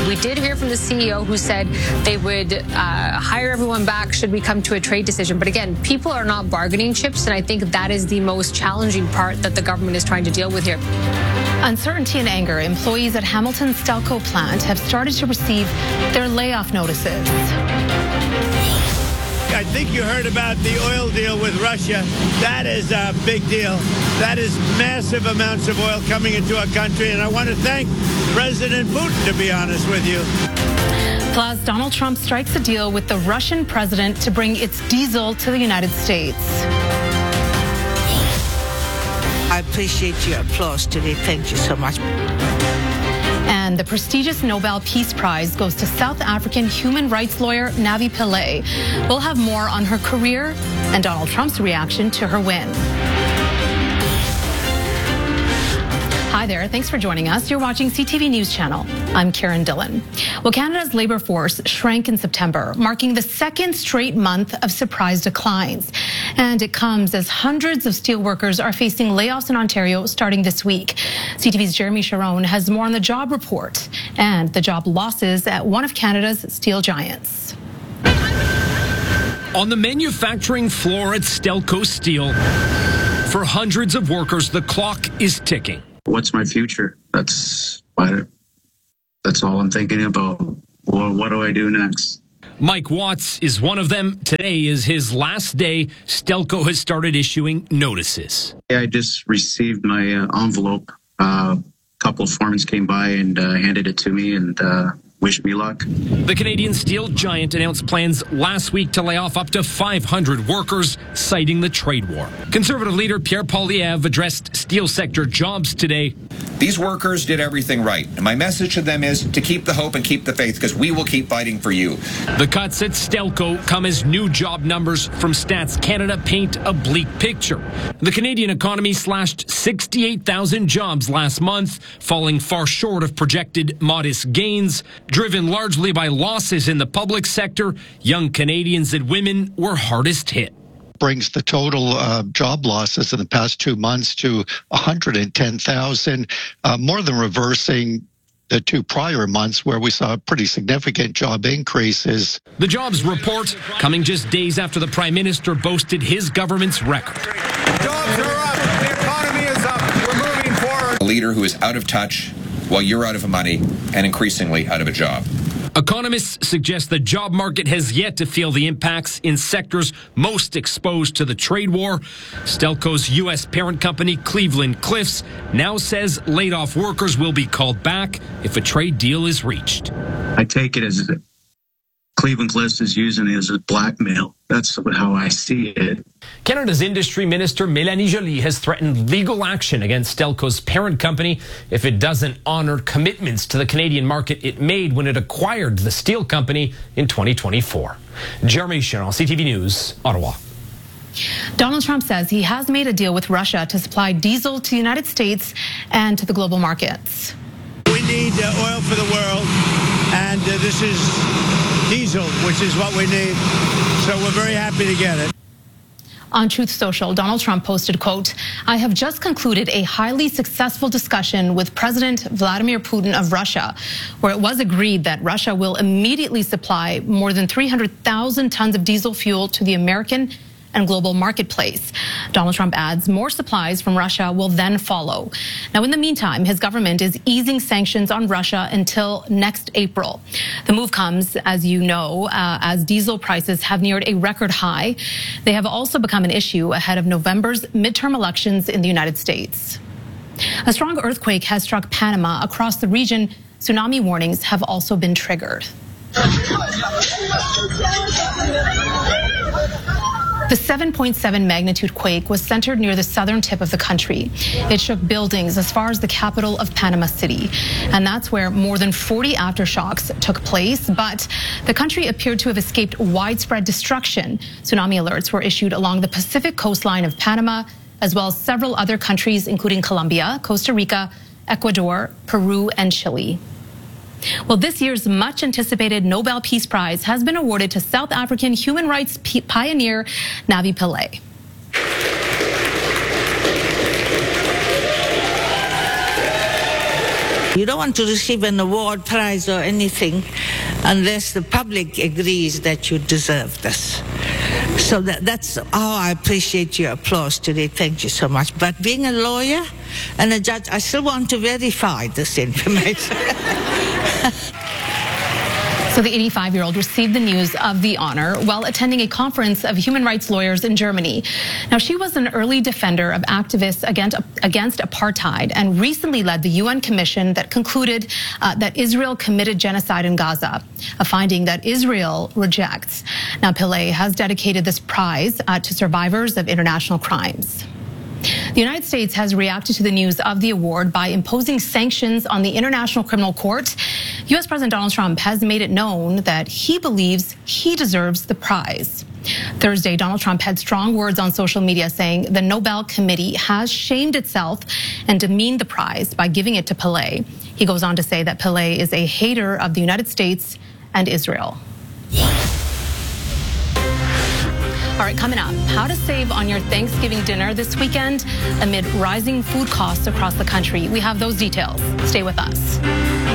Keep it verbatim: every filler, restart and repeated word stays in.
We did hear from the C E O who said they would uh, hire everyone back should we come to a trade decision. But again, people are not bargaining chips, and I think that is the most challenging part that the government is trying to deal with here. Uncertainty and anger. Employees at Hamilton's Stelco plant have started to receive their layoff notices. I think you heard about the oil deal with Russia. That is a big deal. That is massive amounts of oil coming into our country, and I want to thank President Putin, to be honest with you. Plus, Donald Trump strikes a deal with the Russian president to bring its diesel to the United States. I appreciate your applause today. Thank you so much. And the prestigious Nobel Peace Prize goes to South African human rights lawyer Navi Pillay. We'll have more on her career and Donald Trump's reaction to her win. Hi there, thanks for joining us. You're watching C T V News Channel. I'm Karen Dillon. Well, Canada's labour force shrank in September, marking the second straight month of surprise declines. And it comes as hundreds of steelworkers are facing layoffs in Ontario starting this week. C T V's Jeremy Sharon has more on the job report and the job losses at one of Canada's steel giants. On the manufacturing floor at Stelco Steel, for hundreds of workers, the clock is ticking. What's my future? That's why, that's all I'm thinking about. Well, what do I do next? Mike Watts is one of them. Today is his last day. Stelco has started issuing notices. I just received my uh, envelope. Uh, a couple of foremen came by and uh, handed it to me and uh, wished me luck. The Canadian steel giant announced plans last week to lay off up to five hundred workers, citing the trade war. Conservative leader Pierre Poilievre addressed steel sector jobs today. These workers did everything right. And my message to them is to keep the hope and keep the faith, because we will keep fighting for you. The cuts at Stelco come as new job numbers from Stats Canada paint a bleak picture. The Canadian economy slashed sixty-eight thousand jobs last month, falling far short of projected modest gains. Driven largely by losses in the public sector, young Canadians and women were hardest hit. Brings the total uh, job losses in the past two months to one hundred ten thousand, uh, more than reversing the two prior months where we saw pretty significant job increases. The jobs report coming just days after the Prime Minister boasted his government's record. Jobs are up. The economy is up. We're moving forward. A leader who is out of touch while you're out of money and increasingly out of a job. Economists suggest the job market has yet to feel the impacts in sectors most exposed to the trade war. Stelco's U S parent company, Cleveland Cliffs, now says laid-off workers will be called back if a trade deal is reached. I take it as Cleveland Cliffs is using it as a blackmail. That's how I see it. Canada's Industry Minister Mélanie Joly has threatened legal action against Stelco's parent company if it doesn't honor commitments to the Canadian market it made when it acquired the steel company in twenty twenty-four. Jeremy Sharon, C T V News, Ottawa. Donald Trump says he has made a deal with Russia to supply diesel to the United States and to the global markets. We need uh, oil for the world, and uh, this is diesel, which is what we need. So we're very happy to get it. On Truth Social, Donald Trump posted, quote, "I have just concluded a highly successful discussion with President Vladimir Putin of Russia, where it was agreed that Russia will immediately supply more than three hundred thousand tons of diesel fuel to the American and global marketplace." Donald Trump adds more supplies from Russia will then follow. Now, in the meantime, his government is easing sanctions on Russia until next April. The move comes, as you know, uh, as diesel prices have neared a record high. They have also become an issue ahead of November's midterm elections in the United States. A strong earthquake has struck Panama. Across the region, tsunami warnings have also been triggered. The seven point seven magnitude quake was centered near the southern tip of the country. It shook buildings as far as the capital of Panama City. And that's where more than forty aftershocks took place. But the country appeared to have escaped widespread destruction. Tsunami alerts were issued along the Pacific coastline of Panama, as well as several other countries, including Colombia, Costa Rica, Ecuador, Peru, and Chile. Well, this year's much anticipated Nobel Peace Prize has been awarded to South African human rights pioneer Navi Pillay. You don't want to receive an award, prize, or anything unless the public agrees that you deserve this. So that, that's how I appreciate your applause today. Thank you so much. But being a lawyer and a judge, I still want to verify this information. So the eighty-five-year-old received the news of the honor while attending a conference of human rights lawyers in Germany. Now, she was an early defender of activists against, against apartheid and recently led the U N commission that concluded uh, that Israel committed genocide in Gaza, a finding that Israel rejects. Now, Pillay has dedicated this prize uh, to survivors of international crimes. The United States has reacted to the news of the award by imposing sanctions on the International Criminal Court. U S President Donald Trump has made it known that he believes he deserves the prize. Thursday, Donald Trump had strong words on social media saying the Nobel Committee has shamed itself and demeaned the prize by giving it to Pillay. He goes on to say that Pillay is a hater of the United States and Israel. All right, coming up, how to save on your Thanksgiving dinner this weekend amid rising food costs across the country. We have those details. Stay with us.